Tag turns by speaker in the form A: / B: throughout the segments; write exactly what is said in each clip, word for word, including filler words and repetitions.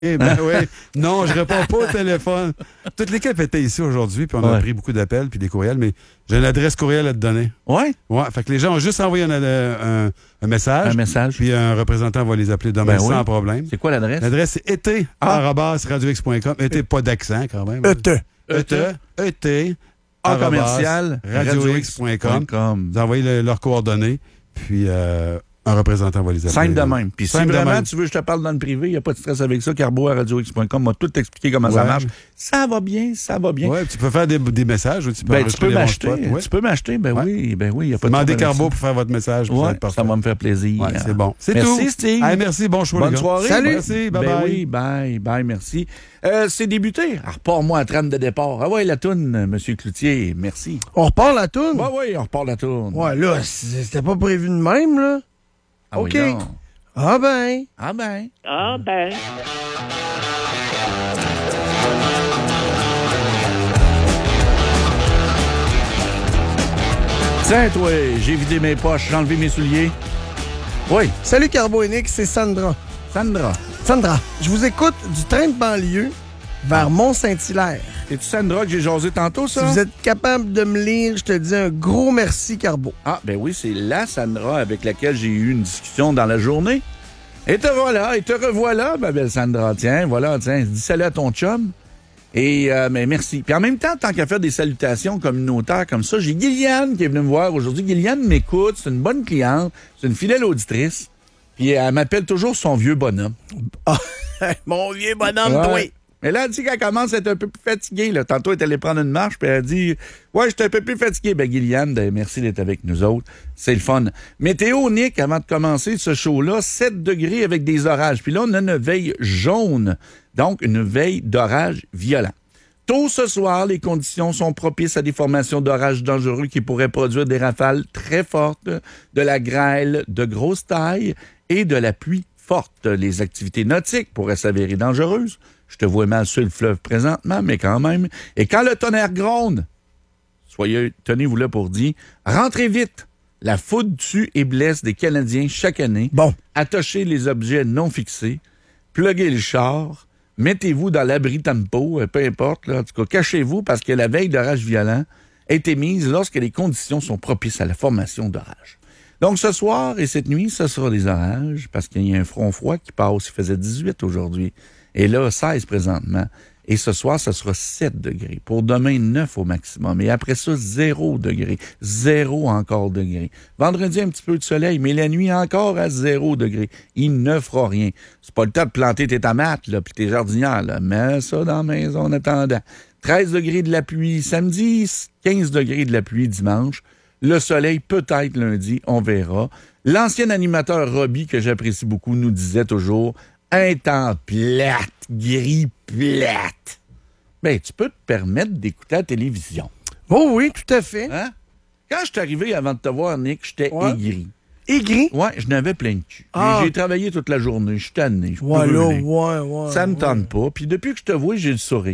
A: Eh ben oui. Non, je réponds pas au téléphone. Toute l'équipe était ici aujourd'hui, puis on a
B: ouais.
A: pris beaucoup d'appels puis des courriels, mais j'ai une adresse courriel à te donner.
B: Oui?
A: Ouais. Fait que les gens ont juste envoyé un, un, un message.
B: Un message.
A: Puis un représentant va les appeler demain
B: Ben
A: sans
B: oui.
A: problème.
B: C'est quoi l'adresse?
A: L'adresse, c'est été
B: Ah.
A: arobase radio x point com. Été, pas d'accent quand même.
C: Ete.
A: Été. Été.
B: En commercial.
A: radio x point com. Vous envoyez le- leurs coordonnées, puis euh, un représentant va les appeler.
B: Simple de même. Puis si
A: Simple de
B: vraiment
A: même.
B: tu veux que je te parle dans le privé, il n'y a pas de stress avec ça. Carbo à radio x point com m'a tout expliqué comment ça
A: Ouais.
B: marche. Ça va bien, ça va bien.
A: Ouais, tu peux faire des, des messages. Tu peux,
B: Ben, tu
A: enregistrer
B: peux
A: les bons
B: m'acheter.
A: spots, ouais.
B: Tu peux m'acheter. Ben
A: Ouais.
B: oui, ben oui. Il n'y a pas de
A: Demandez
B: problème avec
A: Carbo
B: ça.
A: pour faire votre message. puis ça va
B: Ouais,
A: être parfait.
B: ça va me faire plaisir.
A: Ouais, c'est bon. C'est
B: Merci,
A: tout.
B: Steve.
A: Hey, merci. Bon choix,
B: Bonne
A: les gars.
B: soirée.
A: Salut. Merci. Bye
B: Ben
A: bye.
B: oui, bye, bye, merci. Euh, c'est débuté. Alors, repars-moi à trame de départ. Ah ouais, la toune, M. Cloutier. Merci.
C: On repart la toune?
B: Ben oui, on repart la toune.
C: Ouais, là, c'était pas prévu de même, là.
B: Ah oui,
C: OK.
B: non.
C: Ah ben.
B: Ah ben.
D: Ah ben.
B: Tiens, toi, j'ai vidé mes poches, j'ai enlevé mes souliers. Oui,
C: Salut Carbo et Nick, c'est Sandra.
B: Sandra.
C: Sandra, je vous écoute du train de banlieue vers Mont-Saint-Hilaire.
B: C'est-tu Sandra que j'ai jasé tantôt,
C: Si
B: ça?
C: vous êtes capable de me lire, je te dis un gros merci, Carbo.
B: Ah, ben oui, c'est la Sandra avec laquelle j'ai eu une discussion dans la journée. Et te voilà, et te revoilà, ma belle Sandra. Tiens, voilà, tiens, dis salut à ton chum. Et, euh, mais merci. Puis en même temps, tant qu'à faire des salutations communautaires comme ça, j'ai Gilliane qui est venue me voir aujourd'hui. Gilliane m'écoute, c'est une bonne cliente, c'est une fidèle auditrice. Puis elle m'appelle toujours son vieux bonhomme.
C: Ah, mon vieux bonhomme,
B: Ouais.
C: toi.
B: Mais là, elle dit qu'elle commence à être un peu plus fatiguée. Là. Tantôt, elle est allée prendre une marche, puis elle a dit « Ouais, je suis un peu plus fatiguée. » Ben, Gilliane, ben, merci d'être avec nous autres. C'est le fun. Météo, Nick, avant de commencer ce show-là, sept degrés avec des orages. Puis là, on a une veille jaune, donc une veille d'orage violent. Tôt ce soir, les conditions sont propices à des formations d'orages dangereux qui pourraient produire des rafales très fortes, de la grêle de grosse taille et de la pluie forte. Les activités nautiques pourraient s'avérer dangereuses. Je te vois mal sur le fleuve présentement, mais quand même. Et quand le tonnerre gronde, soyez, tenez-vous là pour dire, rentrez vite. La foudre tue et blesse des Canadiens chaque année.
C: Bon.
B: Attachez les objets non fixés. Pluguez le char. Mettez-vous dans l'abri tempo, peu importe. Là, en tout cas, cachez-vous parce que la veille d'orage violent a été mise lorsque les conditions sont propices à la formation d'orage. Donc, ce soir et cette nuit, ce sera des orages parce qu'il y a un front froid qui passe. Il faisait dix-huit aujourd'hui. Et là, seize présentement. Et ce soir, ce sera sept degrés. Pour demain, neuf au maximum. Et après ça, zéro degré. Zéro encore degré. Vendredi, un petit peu de soleil, mais la nuit encore à zéro degré. Il ne fera rien. C'est pas le temps de planter tes tomates, là, puis tes jardinières, là. Mets ça dans la maison en attendant. treize degrés de la pluie samedi, quinze degrés de la pluie dimanche. Le soleil peut-être lundi, on verra. L'ancien animateur Robbie, que j'apprécie beaucoup, nous disait toujours un temps plate, gris plate. Ben, tu peux te permettre d'écouter la télévision.
C: Oh oui, tout à fait.
B: Hein? Quand je suis arrivé avant de te voir, Nick, j'étais
C: Ouais.
B: aigri.
C: Aigri.
B: Ouais, je n'avais plein de cul.
C: Ah.
B: J'ai travaillé toute la journée, je suis tanné, je suis
C: Ouais, là,
B: brûlé.
C: ouais, ouais.
B: Ça me
C: ouais.
B: tente pas. Puis depuis que je te vois, j'ai le sourire.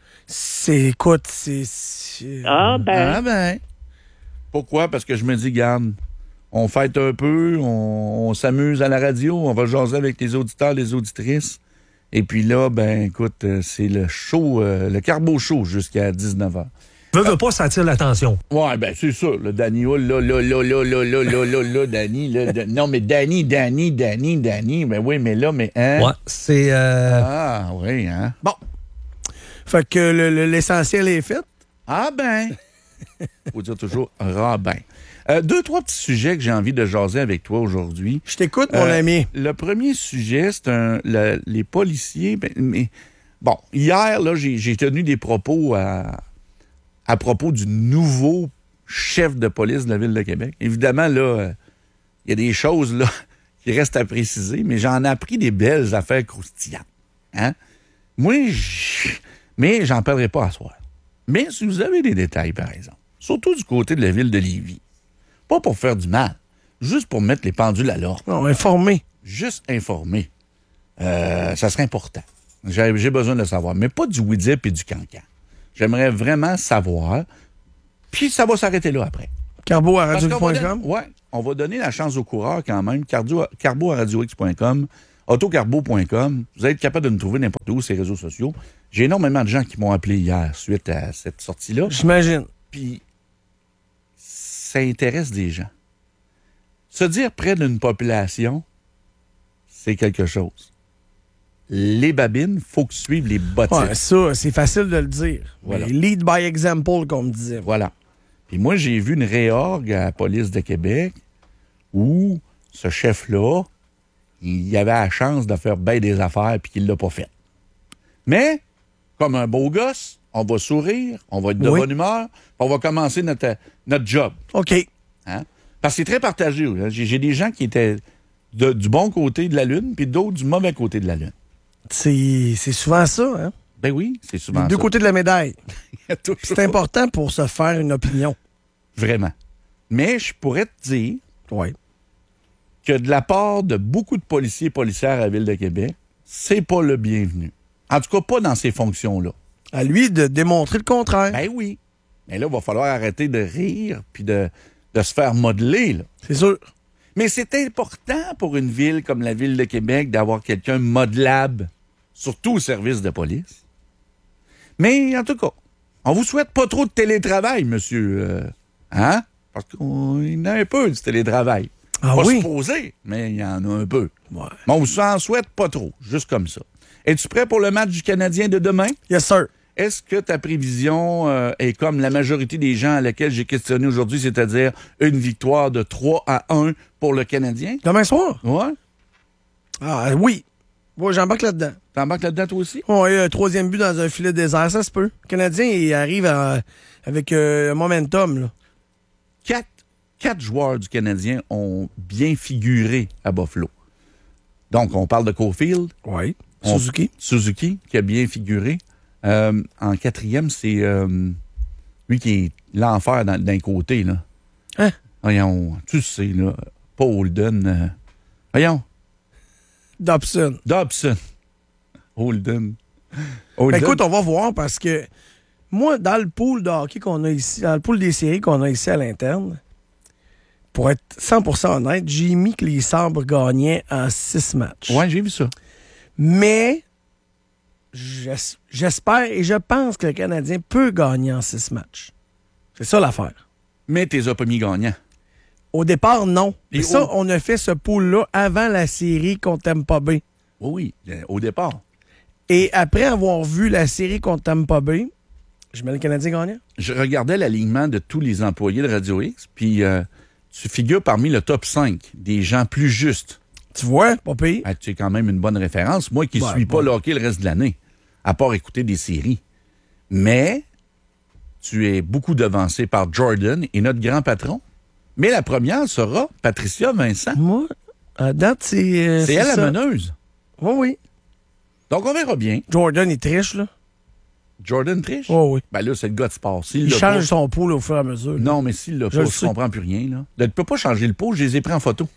C: C'est, écoute, c'est... c'est-
D: Ah ben.
B: Ah ben. Pourquoi? Parce que je me dis, garde, on fête un peu, on, on s'amuse à la radio, on va jaser avec les auditeurs, les auditrices. Et puis là, ben écoute, euh, c'est le show, euh, le Carbo Show jusqu'à dix-neuf heures.
E: Veux, veux pas, ça attire l'attention.
B: Ouais, ben c'est ça, le Danny, oh là, là, là, là, là, là, là, là, là, Danny, là, da- non, mais Danny, Danny, Danny, Danny, ben oui, mais là, mais hein?
E: Ouais, c'est... euh,
B: Ah, oui, hein? Bon.
C: Fait que le- le- l'essentiel est fait.
B: Ah ben. Faut dire toujours Robin. Euh, deux, trois petits sujets que j'ai envie de jaser avec toi aujourd'hui.
C: Je t'écoute, mon
B: Euh,
C: ami.
B: Le premier sujet, c'est un, le- les policiers. Ben, mais, bon, hier, là, j'ai, j'ai tenu des propos à, à propos du nouveau chef de police de la Ville de Québec. Évidemment, là, il euh, y a des choses là qui restent à préciser, mais j'en ai appris des belles affaires croustillantes. Hein? Moi, je... mais j'en parlerai pas à soir. Mais si vous avez des détails, par exemple, surtout du côté de la Ville de Lévis, pas pour faire du mal, juste pour mettre les pendules à l'ordre.
C: Non, informé.
B: Juste informer. Euh, ça serait important. J'ai, j'ai besoin de le savoir. Mais pas du oui-dire et du cancan. J'aimerais vraiment savoir. Puis ça va s'arrêter là après.
C: Carbo à
B: Parce
C: radio
B: qu'on va
C: point com.
B: don- ouais, on va donner la chance aux coureurs quand même. Cardio, carbo à radio x point com. autocarbo point com. Vous allez être capable de nous trouver n'importe où, ces réseaux sociaux. J'ai énormément de gens qui m'ont appelé hier suite à cette sortie-là.
C: J'imagine.
B: Puis, ça intéresse des gens. Se dire près d'une population, c'est quelque chose. Les babines, il faut que suivent les bottines.
C: Ouais, ça, c'est facile de le dire.
B: Voilà.
C: Mais lead by example, comme on disait.
B: Voilà. Puis moi, j'ai vu une réorgue à la police de Québec où ce chef-là, il avait la chance de faire bien des affaires puis qu'il l'a pas fait. Mais, comme un beau gosse, on va sourire, on va être de
C: Oui.
B: bonne humeur, on va commencer notre, notre job.
C: OK.
B: Hein? Parce que c'est très partagé. Hein? J'ai, j'ai des gens qui étaient de- du bon côté de la Lune puis d'autres du mauvais côté de la Lune.
C: C'est, c'est souvent ça, hein?
B: Ben oui, c'est souvent
C: Les deux
B: ça.
C: côtés de la médaille.
B: Toujours.
C: C'est important pour se faire une opinion.
B: Vraiment. Mais je pourrais te dire
C: Oui.
B: que de la part de beaucoup de policiers et policières à la Ville de Québec, c'est pas le bienvenu. En tout cas, pas dans ces fonctions-là.
C: À lui de démontrer le contraire.
B: Ben oui. Mais là, il va falloir arrêter de rire puis de, de se faire modeler, là.
C: C'est sûr.
B: Mais c'est important pour une ville comme la Ville de Québec d'avoir quelqu'un modelable, surtout au service de police. Mais en tout cas, on vous souhaite pas trop de télétravail, monsieur. euh, hein? Parce qu'il y en a un peu du télétravail.
C: Ah
B: pas
C: oui?
B: supposé, mais il y en a un peu.
C: Ouais.
B: Mais on vous en souhaite pas trop, juste comme ça. Es-tu prêt pour le match du Canadien de demain?
C: Yes, sir.
B: Est-ce que ta prévision euh, est comme la majorité des gens à laquelle j'ai questionné aujourd'hui, c'est-à-dire une victoire de trois à un pour le Canadien?
C: Demain soir?
B: Ouais.
C: Ah, oui. Oui, j'embarque là-dedans.
B: T'embarques là-dedans, toi aussi?
C: Oui, un troisième but dans un filet désert, ça se peut. Le Canadien, il arrive à- avec euh, un momentum, là.
B: Quatre, quatre joueurs du Canadien ont bien figuré à Buffalo. Donc, on parle de Caulfield.
C: Oui.
B: On-
C: Suzuki.
B: Suzuki, qui a bien figuré. Euh, en quatrième, c'est euh, lui qui est l'enfer dans- d'un côté, là.
C: Hein?
B: Voyons, tu sais, là, pas Holden. euh, voyons,
C: Dobson.
B: Dobson. Holden.
C: Ben,
B: Holden.
C: écoute, on va voir parce que moi, dans le pool de hockey qu'on a ici, dans le pool des séries qu'on a ici à l'interne, pour être cent pour cent honnête, j'ai mis que les Sabres gagnaient en six matchs.
B: Ouais, j'ai vu ça.
C: Mais j'es- j'espère et je pense que le Canadien peut gagner en six matchs. C'est ça l'affaire.
B: Mais t'es pas mis gagnant.
C: Au départ, non.
B: Et
C: Et ça,
B: au-
C: on a fait ce pool-là avant la série contre Tampa Bay.
B: Oui, oui, euh, au départ.
C: Et après avoir vu la série contre Tampa Bay, je mets le Canadien gagnant.
B: Je regardais l'alignement de tous les employés de Radio X, puis euh, tu figures parmi le top cinq des gens plus justes.
C: Tu vois, pas pire.
B: Ah, tu es quand même une bonne référence. Moi qui ne
C: Ouais,
B: suis pas
C: bon.
B: le hockey le reste de l'année, à part écouter des séries. Mais tu es beaucoup devancé par Jordan et notre grand patron. Mais la première sera Patricia Vincent.
C: Moi, à date, c'est. euh,
B: C'est elle la
C: ça.
B: meneuse.
C: Oui, oui.
B: Donc on verra bien.
C: Jordan, il triche, là.
B: Jordan triche?
C: Oui, oui.
B: Ben là, c'est le gars de sport. S'il
C: Il
B: l'a
C: change
B: pas-
C: son pool au fur et à mesure. là.
B: Non, mais s'il l'a
C: Je
B: pas,
C: le
B: je
C: sais.
B: comprends plus rien. Là. Tu ne peux pas changer le pot, je les ai pris en photo.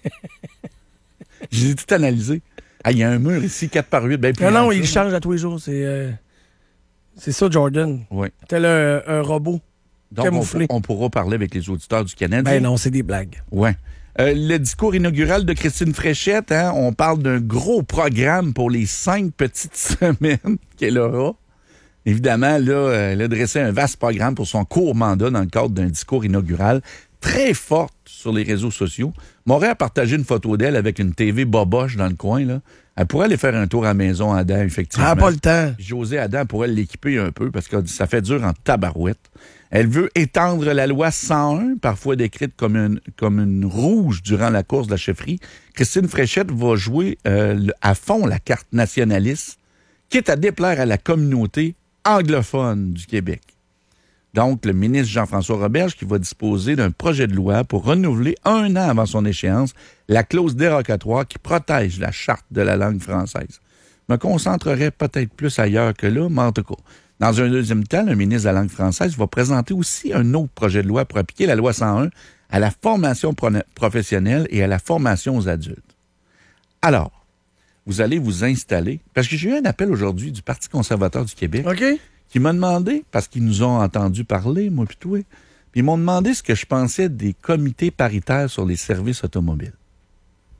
B: Je les ai tout analysés. Ah, il y a un mur ici, quatre par huit. Ben plus
C: Non,
B: grand
C: non,
B: que
C: il
B: ça.
C: change à tous les jours. C'est euh, c'est ça, Jordan.
B: Oui.
C: Tel un, un robot.
B: Donc, on,
C: Camouflé.
B: on pourra parler avec les auditeurs du Canadien.
C: Ben non, c'est des blagues.
B: Ouais. Euh, le discours inaugural de Christine Fréchette, hein, on parle d'un gros programme pour les cinq petites semaines qu'elle aura. Évidemment, là, euh, elle a dressé un vaste programme pour son court mandat dans le cadre d'un discours inaugural très forte sur les réseaux sociaux. M'aurait partagé une photo d'elle avec une T V boboche dans le coin. Là. Elle pourrait aller faire un tour à la maison, Adam, effectivement.
C: Ah, pas le temps.
B: José Adam pourrait l'équiper un peu parce que ça fait dur en tabarouette. Elle veut étendre la loi cent un, parfois décrite comme une, comme une rouge durant la course de la chefferie. Christine Fréchette va jouer euh, le- à fond la carte nationaliste, quitte à déplaire à la communauté anglophone du Québec. Donc, le ministre Jean-François Roberge qui va disposer d'un projet de loi pour renouveler un an avant son échéance la clause dérogatoire qui protège la charte de la langue française. Je me concentrerai peut-être plus ailleurs que là, mais en tout cas, dans un deuxième temps, le ministre de la langue française va présenter aussi un autre projet de loi pour appliquer la loi cent un à la formation pro- professionnelle et à la formation aux adultes. Alors, vous allez vous installer, parce que j'ai eu un appel aujourd'hui du Parti conservateur du Québec
C: OK?
B: qui m'a demandé, parce qu'ils nous ont entendu parler, moi pis toi, puis ils m'ont demandé ce que je pensais des comités paritaires sur les services automobiles.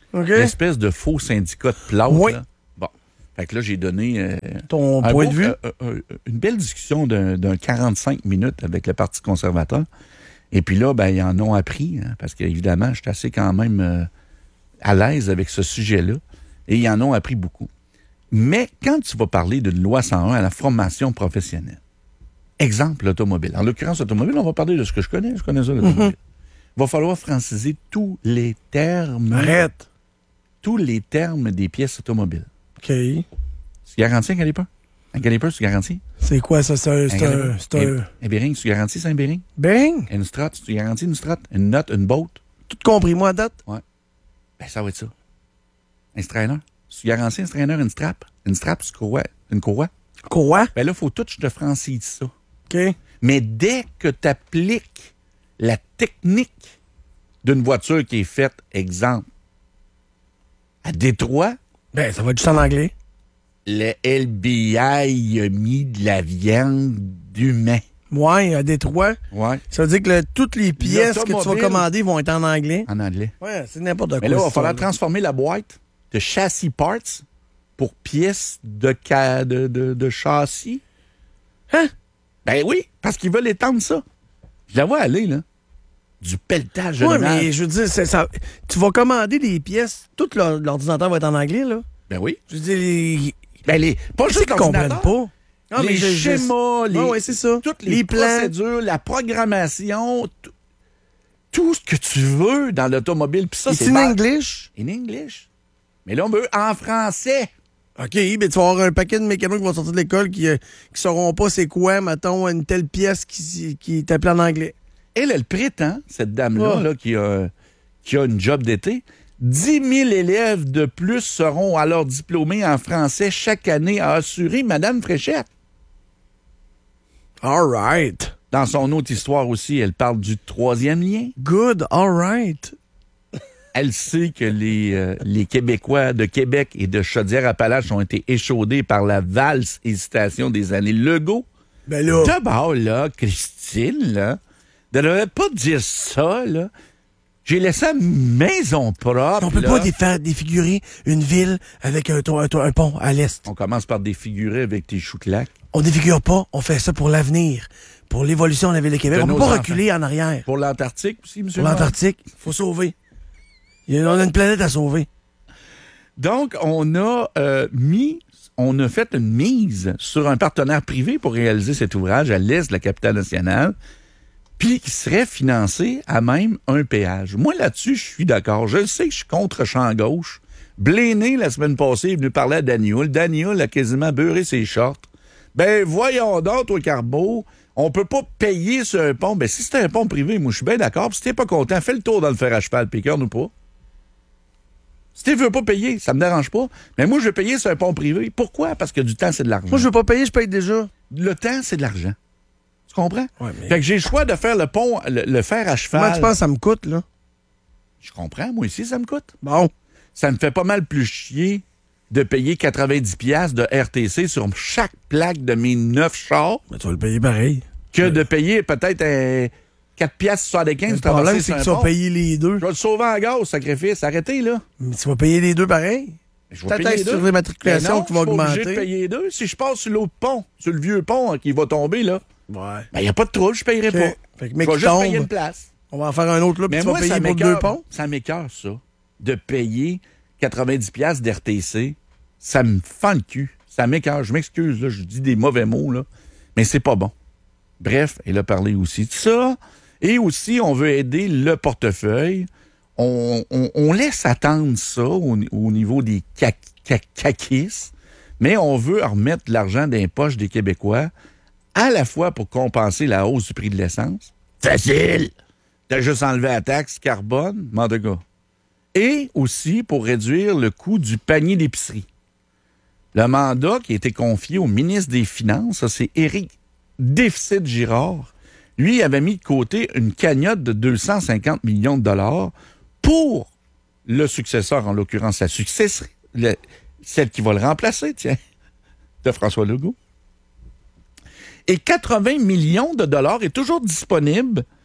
C: OK.
B: L'espèce de faux syndicat de plâtre.
C: Oui.
B: Là. Bon. Fait que là, j'ai donné euh,
C: Ton
B: un
C: point
B: beau-
C: de vue?
B: euh, euh, euh, une belle discussion d'un, d'un quarante-cinq minutes avec le Parti conservateur. Et puis là, ben, ils en ont appris, hein, parce qu'évidemment, je suis assez quand même euh, à l'aise avec ce sujet-là. Et ils en ont appris beaucoup. Mais quand tu vas parler d'une loi cent un à la formation professionnelle, exemple, l'automobile. En l'occurrence, l'automobile, on va parler de ce que je connais. Je connais ça, l'automobile. Il va falloir franciser tous les termes.
C: Arrête.
B: Tous les termes des pièces automobiles.
C: OK.
B: Tu garantis un caliper? Un caliper, tu garantis?
C: C'est quoi ça? C'est un... C'est un... C'est un...
B: Un, un bearing, tu garantis, c'est un bearing?
C: Bang!
B: Une strut, tu garantis une strut? Une note, une boat?
C: Tout compris, moi, à date?
B: Ben, ça va être ça. Un strainer. Tu garantis un strainer, une strap? Une strap, c'est quoi? Une courroie?
C: Quoi?
B: Ben là, il faut tout que je te francise ça.
C: OK.
B: Mais dès que tu appliques la technique d'une voiture qui est faite, exemple, à Détroit,
C: Ben, ça va être juste en anglais.
B: le L B I a mis de la viande d'humain.
C: Ouais, à Détroit.
B: Ouais.
C: Ça veut dire que le- toutes les pièces que tu vas
B: L'automobile.
C: commander vont être en anglais.
B: En anglais.
C: Ouais, c'est n'importe quoi.
B: Mais là, il va
C: cette
B: falloir
C: histoire-là.
B: transformer la boîte de châssis parts pour pièces de, ca- de, de, de châssis.
C: Hein?
B: Ben oui, parce qu'ils veulent étendre ça. Je la vois aller, là. Du pelletage de
C: Ouais,
B: ménage.
C: mais je veux dire, c'est ça, tu vas commander des pièces, tout leur- l'ordinateur va être en anglais, là.
B: Ben oui.
C: Je veux dire, les...
B: Ben les, pas
C: Qu'est-ce
B: juste
C: qu'ils comprennent
B: l'ordinateur.
C: pas? Ah,
B: les
C: mais je- je-
B: schémas, les,
C: Ouais, ouais, c'est ça.
B: toutes les,
C: Les plans.
B: procédures, la programmation, tout, tout ce que tu veux dans l'automobile. Puis ça,
C: It's
B: c'est
C: in
B: bas-
C: English?
B: In English. Mais là, on veut en français.
C: OK, ben tu vas avoir un paquet de mécanos qui vont sortir de l'école qui ne sauront pas c'est quoi, mettons, une telle pièce qui, qui est appelée en anglais.
B: Elle, elle prétend, cette dame-là,
C: Ouais.
B: là, qui, a, qui a une job d'été, dix mille élèves de plus seront alors diplômés en français chaque année, a assuré Mme Fréchette.
C: All right.
B: Dans son autre histoire aussi, elle parle du troisième lien.
C: Good, all right.
B: Elle sait que les, euh, les Québécois de Québec et de Chaudière-Appalaches ont été échaudés par la valse hésitation des années Legault.
C: Ben là,
B: D'abord, là, Christine, là, ne devrait pas dire ça, là. J'ai laissé la maison propre.
C: on peut
B: là.
C: pas dé- faire défigurer une ville avec un, to- un, to- un pont à l'est.
B: On commence par défigurer avec tes choux de lac.
C: On défigure pas, on fait ça pour l'avenir, pour l'évolution de la ville de Québec.
B: De
C: on peut
B: nos
C: pas
B: enfants.
C: reculer en arrière.
B: Pour l'Antarctique aussi, monsieur.
C: Pour
B: le maire?
C: l'Antarctique, faut sauver. Il y a- on a une planète à sauver.
B: Donc, on a euh, mis, on a fait une mise sur un partenaire privé pour réaliser cet ouvrage à l'est de la capitale nationale, puis qui serait financé à même un péage. Moi, là-dessus, je suis d'accord. Je sais que je suis contre champ gauche. Bléné, la semaine passée, est venu parler à Daniel. Daniel a quasiment beurré ses shorts. Ben, voyons donc, toi, Carbeau, on peut pas payer sur un pont. Ben, si c'est un pont privé, moi, je suis bien d'accord. Puis si t'es pas content, fais le tour dans le fer à cheval, piqueur ou pas. Si tu veux pas payer, ça me dérange pas. Mais moi, je vais payer sur un pont privé. Pourquoi? Parce que du temps, c'est de l'argent.
C: Moi, je veux pas payer, je paye déjà.
B: Le temps, c'est de l'argent. Tu comprends?
C: Ouais, mais-
B: Fait que j'ai le choix de faire le pont, le, le fer à cheval.
C: Comment tu penses que ça me coûte, là?
B: Je comprends, moi aussi, ça me coûte.
C: Bon.
B: Ça me fait pas mal plus chier de payer quatre-vingt-dix piastres de R T C sur chaque plaque de mes neuf chars
C: Mais tu vas le payer pareil.
B: que de payer peut-être euh, quatre piastres soixante-quinze
C: Le
B: pour traverser
C: problème,
B: sur
C: c'est
B: un
C: que tu vas
B: pont.
C: payer les deux.
B: Je vais le sauver en gaz, sacrifice. Arrêtez, là.
C: Mais tu vas payer les deux pareil.
B: Je vais
C: Ta
B: payer
C: taxe
B: les deux.
C: sur l'immatriculation
B: Ben non,
C: qui va
B: je suis pas obligé
C: augmenter.
B: de payer les deux. Si je passe sur l'autre pont, sur le vieux pont hein, qui va tomber, là,
C: Ouais.
B: ben, il n'y a pas de trouble, je payerai
C: OK.
B: pas.
C: Fait que
B: Je
C: mec
B: vais
C: qui
B: juste payer
C: tombe,
B: une place.
C: on va en faire un autre là, puis
B: Mais
C: tu vas
B: moi, ça
C: payer pour deux
B: m'écoeure,
C: ponts.
B: ça m'écoeure, ça, de payer quatre-vingt-dix piastres d'R T C. Ça me fend le cul. Ça m'écoeure. Je m'excuse, là, je dis des mauvais mots, là, mais c'est pas bon. Bref, elle a parlé aussi de ça. Et aussi, on veut aider le portefeuille. On, on- on laisse attendre ça au, au niveau des ca- ca- caquistes, mais on veut remettre de l'argent dans les poches des Québécois, à la fois pour compenser la hausse du prix de l'essence. Facile! T'as juste enlevé la taxe carbone, m'en de gars. Et aussi pour réduire le coût du panier d'épicerie. Le mandat qui a été confié au ministre des Finances, ça, c'est Éric Déficit Girard, lui avait mis de côté une cagnotte de deux cent cinquante millions de dollars pour le successeur, en l'occurrence la successerie, le- celle qui va le remplacer, tiens, de François Legault. Et quatre-vingts millions de dollars est toujours disponible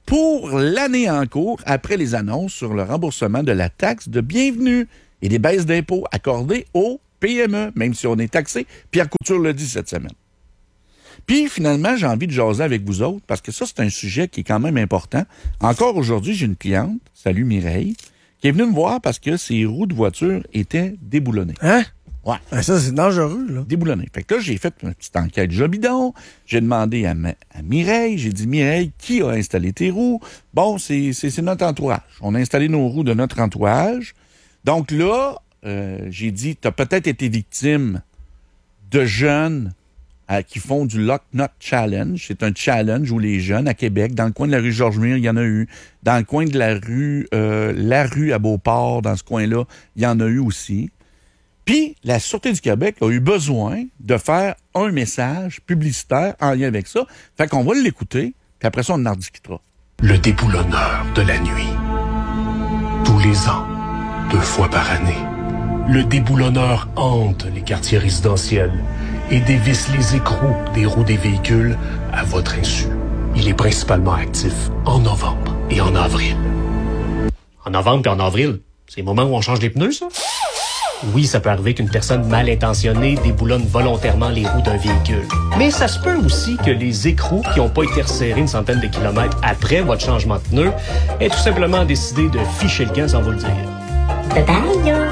B: pour l'année en cours après les annonces sur le remboursement de la taxe de bienvenue et des baisses d'impôts accordées aux P M E, même si on est taxé. Pierre Couture l'a dit cette semaine. Puis, finalement, j'ai envie de jaser avec vous autres, parce que ça, c'est un sujet qui est quand même important. Encore aujourd'hui, j'ai une cliente, salut Mireille, qui est venue me voir parce que ses roues de voiture étaient déboulonnées.
C: Hein?
B: Ouais.
C: Ben ça, c'est dangereux, là.
B: Déboulonnées. Fait que là, j'ai fait une petite enquête jobidon. J'ai demandé à, ma, à Mireille, j'ai dit, Mireille, qui a installé tes roues? Bon, c'est, c'est, c'est notre entourage. On a installé nos roues de notre entourage. Donc là, euh, j'ai dit, t'as peut-être été victime de jeunes euh, qui font du Lock Not Challenge. C'est un challenge où les jeunes à Québec, dans le coin de la rue Georges-Mur, il y en a eu. Dans le coin de la rue, euh, la rue à Beauport, dans ce coin-là, il y en a eu aussi. Puis, la Sûreté du Québec a eu besoin de faire un message publicitaire en lien avec ça. Fait qu'on va l'écouter, puis après ça, on en rediscutera.
D: Le déboulonneur de la nuit. Tous les ans, deux fois par année, le déboulonneur hante les quartiers résidentiels et dévisse les écrous des roues des véhicules à votre insu. Il est principalement actif en novembre et en avril.
F: En novembre et en avril, c'est le moment où on change les pneus, ça? Oui, ça peut arriver qu'une personne mal intentionnée déboulonne volontairement les roues d'un véhicule. Mais ça se peut aussi que les écrous qui n'ont pas été resserrés une centaine de kilomètres après votre changement de pneu aient tout simplement décidé de ficher le camp sans vous le dire.
G: Bye-bye.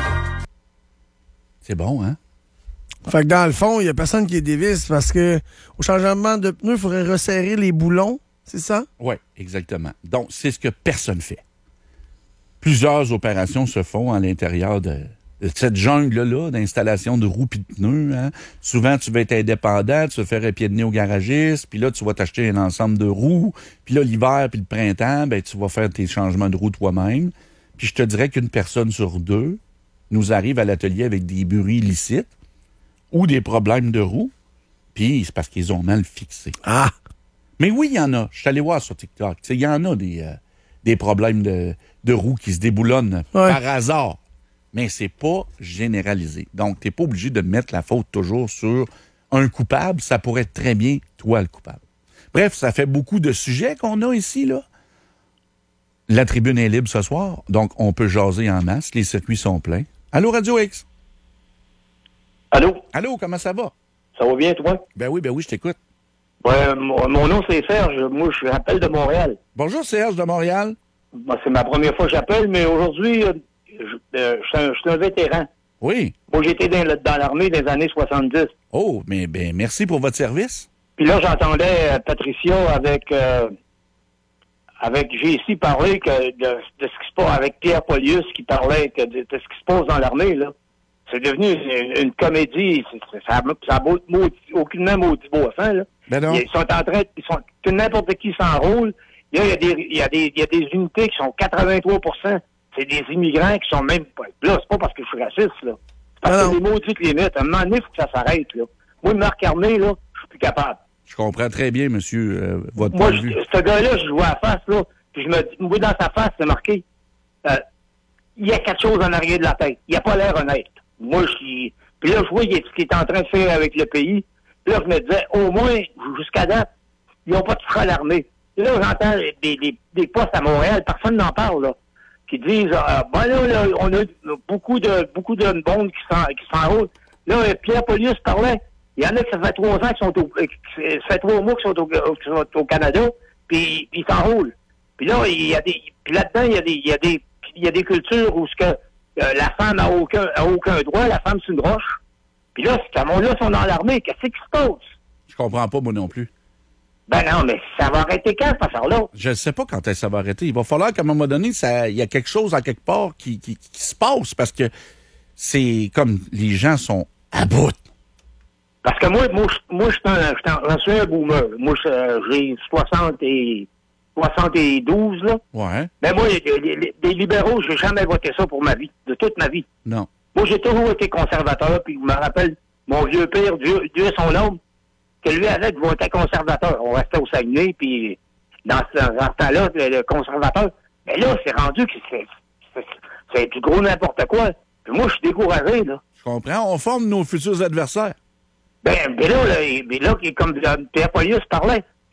B: C'est bon, hein?
C: Fait que dans le fond, il n'y a personne qui est dévisse parce que au changement de pneu, il faudrait resserrer les boulons, c'est ça?
B: Oui, exactement. Donc, c'est ce que personne fait. Plusieurs opérations se font à l'intérieur de... cette jungle-là d'installation de roues et de pneus. Hein. Souvent, tu vas être indépendant, tu vas faire un pied de nez au garagiste, puis là, tu vas t'acheter un ensemble de roues, puis là, l'hiver puis le printemps, ben, tu vas faire tes changements de roues toi-même. Puis je te dirais qu'une personne sur deux nous arrive à l'atelier avec des bruits illicites ou des problèmes de roues, puis c'est parce qu'ils ont mal fixé.
C: Ah!
B: Mais oui, il y en a. Je suis allé voir sur TikTok. Il y en a des, euh, des problèmes de, de roues qui se déboulonnent
C: Ouais.
B: par hasard. Mais c'est pas généralisé. Donc, tu n'es pas obligé de mettre la faute toujours sur un coupable. Ça pourrait être très bien toi le coupable. Bref, ça fait beaucoup de sujets qu'on a ici, là. La tribune est libre ce soir, donc on peut jaser en masse. Les circuits sont pleins. Allô, Radio X?
H: Allô?
B: Allô, comment ça va?
H: Ça va bien, toi?
B: Ben oui, ben oui, je t'écoute.
H: Ouais, mon, mon nom, c'est Serge. Moi, je rappelle de Montréal.
B: Bonjour, Serge de Montréal.
H: Ben, c'est ma première fois que j'appelle, mais aujourd'hui, euh, je, euh, je, suis un, je suis un vétéran.
B: Oui.
H: Moi, j'étais dans, dans l'armée des années soixante-dix.
B: Oh, mais ben merci pour votre service.
H: Puis là, j'entendais euh, Patricia avec euh, avec J C parler que de, de ce qui se passe, avec Pierre Polius qui parlait que de, de ce qui se passe dans l'armée, là. C'est devenu une, une comédie. C'est, c'est, ça n'a aucunement maudit beau à faire, là.
B: Ben non.
H: Ils sont en train, ils sont, que n'importe qui s'enrôle. Là, il y a des, il y a des, il y a des unités qui sont quatre-vingt-trois pour cent. C'est des immigrants qui sont même pas, là, c'est pas parce que je suis raciste, là. C'est parce
C: Alors,
H: que des maudites limites. À un moment donné, il faut que ça s'arrête, là. Moi, une marque armée, là, je suis plus capable.
B: Je comprends très bien, monsieur, euh, votre
H: Moi,
B: point de
H: je,
B: vue.
H: ce gars-là, je le vois à la face, là, puis je me dis, moi, dans sa face, c'est marqué, euh, il y a quelque chose en arrière de la tête. Il a pas l'air honnête. Moi, je suis, puis là, je vois ce qu'il est en train de faire avec le pays. Puis là, je me disais, au moins, jusqu'à date, ils n'ont pas touché à l'armée. Là, j'entends des, des, des postes à Montréal, personne n'en parle, là, qui disent, euh, ben là, là, on a beaucoup de beaucoup de monde qui s'en, qui s'enrôlent. Là, Pierre Polius parlait, il y en a qui ça fait trois ans qui sont au, qui, ça fait trois mois qui sont au, qui sont au Canada, puis ils s'enrôlent. Puis là, il y a des, puis là-dedans, il y a des, il y a des, il y a des cultures où ce que euh, la femme a aucun, a aucun droit, la femme c'est une roche. Puis là, ces monde-là sont dans l'armée, qu'est-ce qui se passe?
B: Je comprends pas, moi non plus.
H: Ben non, mais ça va arrêter quand, cette affaire-là?
B: Je ne sais pas quand ça va arrêter. Il va falloir qu'à un moment donné, ça, il y a quelque chose à quelque part qui, qui, qui se passe parce que c'est comme les gens sont à bout.
H: Parce que moi, moi, je, moi, je suis un, je suis un, je suis un boomer. Moi, je, j'ai soixante et, soixante-douze, là.
B: Ouais.
H: Mais moi, les, les, les, les libéraux, j'ai jamais voté ça pour ma vie, de toute ma vie.
B: Non.
H: Moi, j'ai toujours été conservateur, puis je me rappelle, mon vieux père, Dieu, Dieu son homme, que lui, avec, votait conservateur. On restait au Saguenay, puis dans ce, dans ce temps-là, le, le conservateur. Mais là, c'est rendu que c'est, c'est, c'est du gros n'importe quoi. Puis moi, je suis découragé, là.
B: Je comprends. On forme nos futurs adversaires.
H: Ben, ben là, là, ben là, comme Pierre Polius parlait,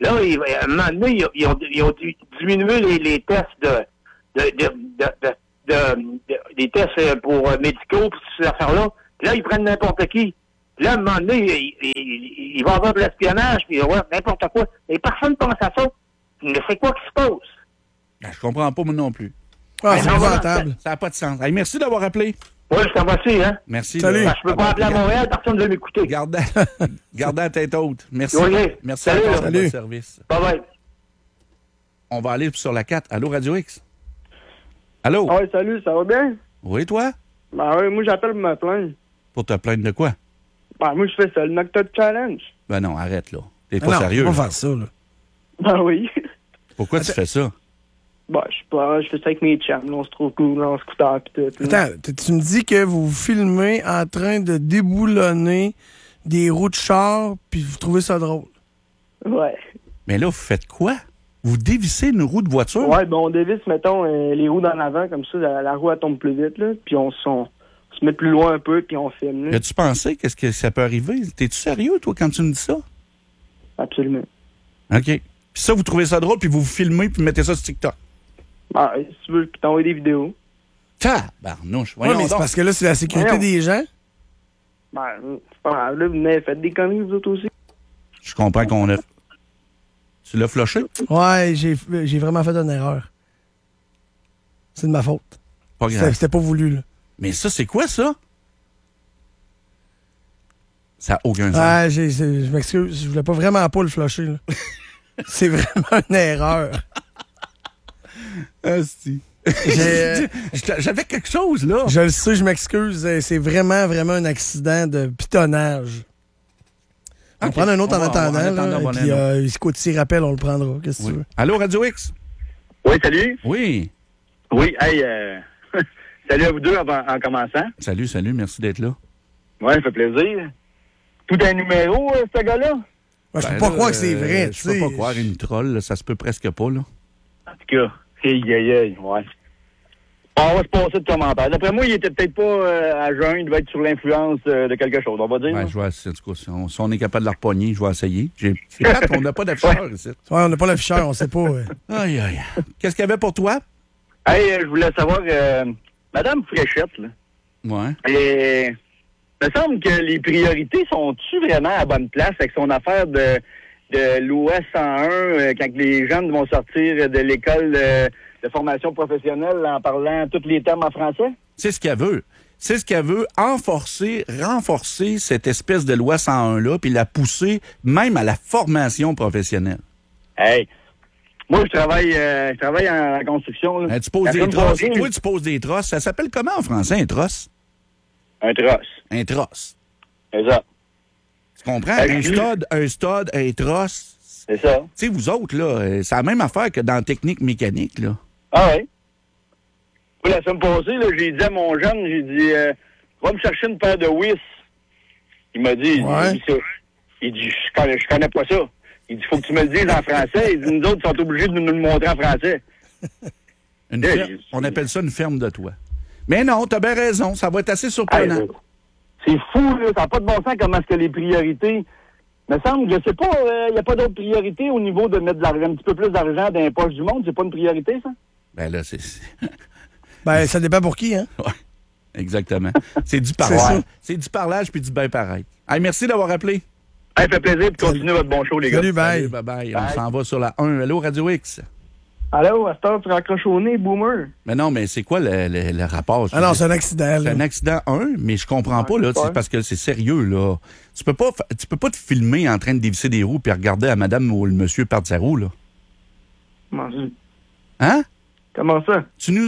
H: Là, il, à un moment donné, ils, ils, ont, ils ont diminué les, les tests de, de, de, de, de, de, de des tests pour euh, médicaux, pour ces affaires-là. Puis là, ils prennent n'importe qui. Puis là, à un moment donné, il, il, il va y avoir de l'espionnage, puis ouais, n'importe quoi. Et personne pense à ça. Mais c'est quoi qui se passe?
B: Ben, je comprends pas, moi non plus.
C: Ah,
H: Ben,
C: c'est
H: non,
C: épouvantable.
B: Ça n'a pas de sens. Hey, merci d'avoir appelé.
H: Oui, je t'en remercie, hein?
B: Merci.
C: Salut.
B: là.
H: Ben, je peux pas appeler à Montréal, personne ne veut m'écouter.
B: Gardez, gardez la tête haute. Merci.
H: Oui.
B: Merci
H: Salut,
B: encore
H: là.
B: pour
C: Salut.
B: votre service.
H: Bye bye.
B: On va aller sur la quatre. Allô, Radio X? Allô?
I: Ah ouais, salut, ça va bien?
B: Oui, toi?
I: Ben oui, moi j'appelle pour me plaindre.
B: Pour te plaindre de quoi?
I: Ben moi je fais ça, le Knock-Top Challenge.
B: Ben non, arrête, là. T'es
C: Ah
B: pas
C: non,
B: sérieux.
C: on
B: là.
C: va faire ça, là.
I: Ben oui.
B: Pourquoi tu fais ça?
I: Ben je sais pas, je fais ça avec mes chums, là, on se trouve cool, on scooter pis tout. là.
C: Attends, tu tu me dis que vous vous filmez en train de déboulonner des roues de char, puis vous trouvez ça drôle.
I: Ouais.
B: Mais là, vous faites quoi? Vous dévissez une roue de voiture?
I: Ouais, ben on dévisse, mettons, euh, les roues dans l'avant, comme ça, la, la roue elle tombe plus vite, là, puis on, s- on, on se met plus loin un peu, puis on filme, là.
B: As-tu pensé qu'est-ce que ça peut arriver? T'es-tu sérieux, toi, quand tu me dis ça?
I: Absolument.
B: OK. Puis ça, vous trouvez ça drôle, puis vous vous filmez, puis mettez ça sur TikTok.
I: Ben, si tu veux, puis t'envoies des vidéos.
B: Tabarnouche.
C: Ouais,
B: Voyons
C: mais c'est
B: donc.
C: parce que là, c'est la sécurité
I: Voyons.
C: des gens.
I: Ben, c'est pas grave, là, venez, faites des conneries, vous autres aussi.
B: Je comprends qu'on a... Tu l'as flushé?
C: Ouais, j'ai j'ai vraiment fait une erreur. C'est de ma faute.
B: Pas
C: C'était
B: grave.
C: c'était pas voulu, là.
B: Mais ça, c'est quoi, ça? Ça n'a aucun sens.
C: Ouais, j'ai- c'est- je m'excuse. Je voulais pas vraiment pas le flusher, là. C'est vraiment une erreur.
B: Asti.
C: J'ai-
B: J'avais quelque chose, là.
C: Je le sais, je m'excuse. euh, C'est vraiment, vraiment un accident de pitonnage. On va
B: Ok.
C: prendre un autre
B: On
C: en
B: va-
C: attendant.
B: en attendant,
C: là,
B: on va
C: puis,
B: aller,
C: euh, écoute, s'il rappelle, on le prendra. Qu'est-ce que
B: Oui.
C: tu veux?
B: Allô, Radio X?
J: Oui, salut.
B: Oui.
J: Oui, hey, euh, salut à vous deux en, en commençant.
B: Salut, salut, merci d'être là.
J: Ouais, ça fait plaisir. Tout un numéro, euh, ce gars-là?
C: Ouais, je
B: Ben
C: peux pas
B: là,
C: croire que c'est
B: euh,
C: vrai.
B: Je
C: tu
B: peux
C: sais.
B: pas croire une troll, là, ça se peut presque pas, là.
J: En tout cas, aïe, aïe, aïe, ouais. On va se passer de commentaires. D'après moi, il était peut-être pas euh, à jeun, il devait être sur l'influence euh, de quelque chose, on va dire.
B: Ben, je vais essayer, en tout cas, si on, si on est capable de la repogner, je vais essayer. J'ai- C'est plate, on n'a pas d'afficheur ici.
C: Ouais, on n'a pas l'afficheur, on sait pas. euh.
B: Aïe, aïe. Qu'est-ce qu'il y avait pour toi?
J: Hey, euh, je voulais savoir, euh, Madame Fréchette, là,
B: Ouais.
J: et, il me semble que les priorités sont-tu vraiment à bonne place avec son affaire de, de l'O S cent un, euh, quand les jeunes vont sortir de l'école euh, de formation professionnelle en parlant tous les termes en français?
B: C'est ce qu'elle veut. C'est ce qu'elle veut, renforcer, renforcer cette espèce de loi cent un-là, puis la pousser même à la formation professionnelle.
J: Hey, moi, je travaille, euh, je travaille en, en construction. Là.
B: Hein, tu poses
J: La
B: des
J: semaine
B: trosses.
J: passée,
B: Toi, tu poses des trosses. Ça s'appelle comment en français, un trosse?
J: Un trosse.
B: Un trosse.
J: C'est ça.
B: Tu comprends?
J: Euh,
B: un
J: je-
B: stud, un stud, un trosse.
J: C'est ça.
B: Tu sais, vous autres, là, euh, c'est la même affaire que dans la technique mécanique, là.
J: Ah ouais. Moi, la semaine passée, là, j'ai dit à mon jeune, j'ai dit, euh, va me chercher une paire de Wiss. Il m'a dit,
C: Ouais.
J: il dit ça. Il dit, je connais, je connais pas ça. Il dit, faut que tu me le dises en français. Il dit, nous autres, ils sont obligés de nous le montrer en français.
B: Une
J: Hey,
B: fer-
J: j'ai-
B: On appelle ça une ferme de toit. Mais non, t'as bien raison, ça va être assez surprenant.
J: Hey, c'est fou, là. Ça n'a pas de bon sens comment est-ce que les priorités. Il me semble, je sais pas, il n'y a pas d'autres priorités au niveau de mettre de l'argent, un petit peu plus d'argent dans les poches du monde. C'est pas une priorité, ça?
B: Ben là, c'est...
C: Ben, ça dépend pour qui, hein?
B: Ouais, exactement. C'est du
C: C'est
B: parlage.
C: ça.
B: C'est du parlage puis du bien pareil. Hey, merci d'avoir appelé.
J: Hey, fait plaisir de continuer votre bon show, les gars.
C: Salut, bye.
B: Salut, bye bye. On
J: Bye.
B: s'en va sur la un. Allô, Radio X.
I: Allô, à cette heure, tu raccroches au nez, boomer.
B: Mais non, mais c'est quoi le, le- le rapport?
C: Ah non, c'est un accident,
B: C'est
C: là.
B: un accident, un, mais je comprends pas, là,
I: ouais.
B: c'est parce que c'est sérieux, là. Tu peux pas fa- tu peux pas te filmer en train de dévisser des roues puis regarder à madame ou le monsieur perdre sa roue, là.
I: Comment ça?
B: Hein?
I: Comment ça?
B: Tu nous...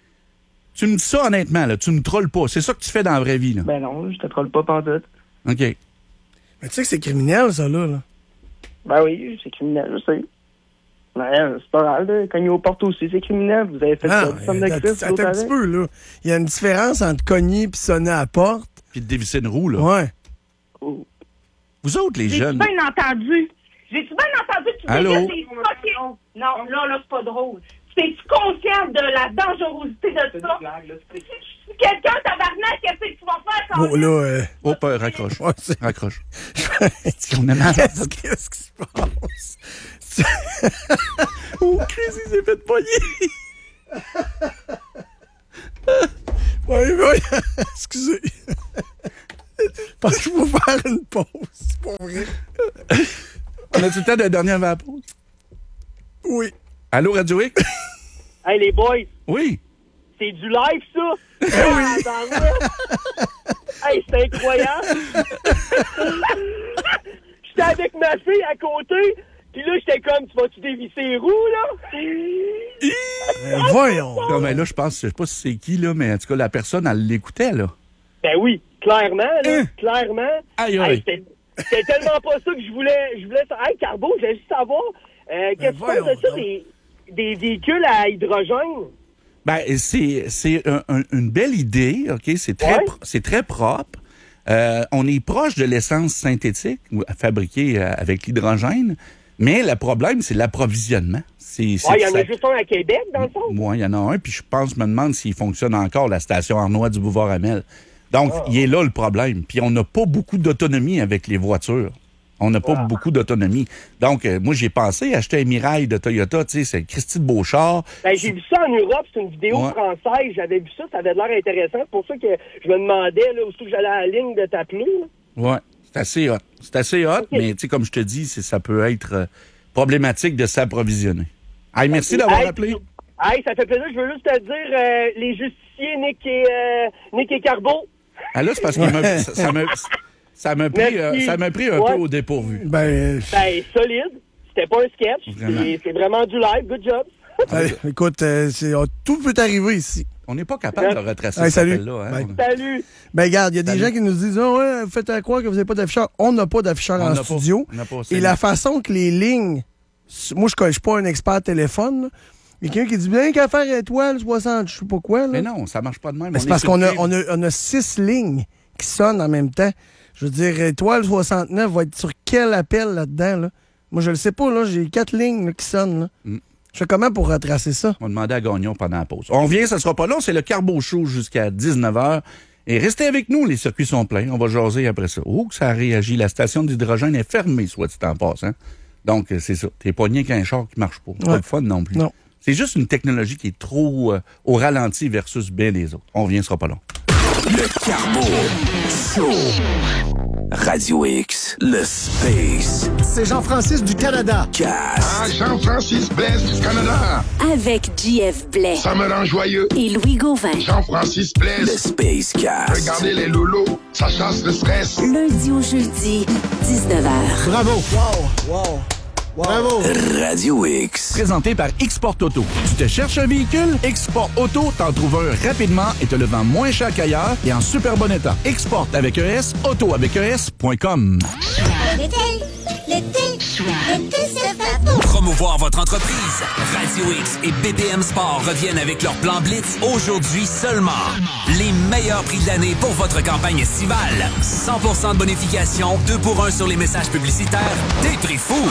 B: Tu me dis ça honnêtement, là. Tu me trolles pas. C'est ça que tu fais dans la vraie vie, là.
I: Ben non, je te trolle pas pantoute.
B: OK.
C: Mais tu sais que c'est criminel, ça, là. là.
I: Ben oui, c'est criminel, je sais. Ben, c'est pas grave, là. Cogner aux portes aussi, c'est criminel. Vous avez fait
C: Ah,
I: ça, du somme de
C: attends,
I: Christ,
C: attends
I: l'autre
C: un petit
I: avec.
C: peu, là. Il y a une différence entre cogner et sonner à la porte.
B: Puis de dévisser une roue, là.
C: Ouais.
B: Vous autres, les
K: J'ai-tu
B: jeunes...
K: bien entendu? J'ai-tu bien entendu que tu
B: Allô?
K: disais des fucking... Non, là, là, c'est pas drôle. Tu T'es-tu conscient de la dangerosité de ça? Si quelqu'un tabarnak, qu'est-ce que tu vas faire quand
C: Bon, là, euh...
B: Oh, pas, raccroche.
C: Ouais, c'est...
B: Raccroche.
C: On a mal. Qu'est-ce, qu'est-ce qui se passe?
B: Oh, Chris, il s'est fait pogner.
C: Oui, oui. Excusez. Parce que je vais faire une pause. C'est pas vrai.
B: On a-tu le temps de la dernière pause?
C: Oui.
B: Allô, Radio X?
L: Hey, les boys.
B: Oui.
L: C'est du live, ça?
C: Oui.
L: Ah, hey, c'est incroyable. J'étais avec ma fille à côté, puis là, j'étais comme, tu vas-tu dévisser les roues, là?
C: Euh, voyons.
B: Non, mais là, je pense, je sais pas si c'est qui, là, mais en tout cas, la personne, elle l'écoutait, là.
L: Ben oui, clairement, là,
B: Hein?
L: clairement.
B: Aïe, aïe.
L: Hey, c'était, c'était tellement pas ça que je voulais, je voulais... Hey, Carbo, je voulais juste savoir, euh, qu'est-ce que tu penses de ça, des, des véhicules à hydrogène?
B: Ben, c'est, c'est un, un, une belle idée, OK? C'est très,
L: Ouais.
B: pro- c'est très propre. Euh, on est proche de l'essence synthétique ou- fabriquée euh, avec l'hydrogène, mais le problème, c'est l'approvisionnement. C'est, c'est
L: Ouais, il y en
B: ça-
L: a juste un à Québec, dans le fond.
B: Moi, il y en a un, puis je pense, je me demande s'il fonctionne encore, la station Arnois du Boulevard-Amel. Donc,
L: Ah.
B: il est là le problème. Puis on n'a pas beaucoup d'autonomie avec les voitures. On n'a pas
L: Ah.
B: beaucoup d'autonomie. Donc, euh, moi, j'ai pensé acheter un Mirail de Toyota, tu sais, c'est Christy de Beauchard.
L: Ben, j'ai vu ça en Europe, c'est une vidéo
B: Ouais.
L: française, j'avais vu ça, ça avait l'air intéressant. C'est pour ça que je me demandais, là, où j'allais à la ligne de t'appeler, là.
B: Ouais, c'est assez hot. C'est assez hot, mais tu sais, comme je te dis, c'est, ça peut être euh, problématique de s'approvisionner. Hey, merci d'avoir
L: Hey,
B: appelé.
L: Hey, ça fait plaisir, je veux juste te dire, euh, les justiciers Nick et, euh, Nick et Carbo.
B: Ah là, c'est parce que ça, ça m'a ça m'a pris,
L: Merci.
B: euh, ça m'a pris un
L: Ouais.
B: peu au dépourvu.
C: Ben,
L: Ben, solide. C'était pas un sketch.
B: Vraiment.
L: C'est, c'est vraiment du live. Good job.
C: hey, écoute, euh, c'est, oh, tout peut arriver ici.
B: On n'est pas capable de retracer
C: Hey,
B: cet
C: salut.
B: appel-là. Hein?
C: Bye.
L: Salut.
C: Ben, regarde, il y a des
B: Salut.
C: gens qui nous disent, ah ouais, vous faites à croire que vous n'avez pas d'afficheur. On n'a pas d'afficheur
B: On
C: en
B: n'a pas.
C: studio.
B: On n'a pas,
C: Et
B: c'est
C: la
B: nous.
C: façon que les lignes, moi, je ne suis pas un expert téléphone, là. Il y a quelqu'un qui dit, bien qu'à faire étoile soixante, je sais pas quoi, là.
B: Mais non, ça marche pas de même.
C: Ben,
B: On
C: c'est
B: est
C: parce qu'on a,
B: surpris.
C: on a, on a six lignes qui sonnent en même temps. Je veux dire, étoile soixante-neuf va être sur quel appel là-dedans, là? Moi, je le sais pas, là. J'ai quatre lignes là, qui sonnent, là.
B: Mm.
C: Je fais comment pour retracer ça?
B: On va demander à Gagnon pendant la pause. On revient, ça sera pas long, c'est le Carbo Show jusqu'à dix-neuf heures. Et restez avec nous, les circuits sont pleins. On va jaser après ça. Oh, que ça a réagi. La station d'hydrogène est fermée, soit dit en passant. Donc, euh, c'est ça. T'es pogné qu'un char qui marche pas. Pas
C: Ouais.
B: le fun non plus.
C: Non.
B: C'est juste une technologie qui est trop euh, au ralenti versus bien les autres. On revient, ce sera pas long.
M: Le Carbo Show. Radio X, le Space.
N: C'est Jean-Francis du Canada.
M: Cast.
O: Ah, Jean-Francis Blaise du Canada.
G: Avec J F Blais
O: Ça me rend joyeux.
G: et Louis Gauvin.
O: Jean-Francis
M: Le
O: Blaise.
M: Space Cast.
O: Regardez les lolos, ça chasse le stress.
G: Lundi au jeudi, dix-neuf heures.
N: Bravo.
C: Wow, wow.
N: Bravo.
M: Radio X.
B: Présenté par Export Auto. Tu te cherches un véhicule? Export Auto t'en trouve un rapidement et te le vend moins cher qu'ailleurs et en super bon état. Export avec un S, auto avec un S point com.
P: L'été, l'été, l'été, c'est fait pour
M: Promouvoir votre entreprise. Radio X et B B M Sport reviennent avec leur plan Blitz aujourd'hui seulement. Les meilleurs prix de l'année pour votre campagne estivale. cent pour cent de bonification, deux pour un sur les messages publicitaires, des prix fous.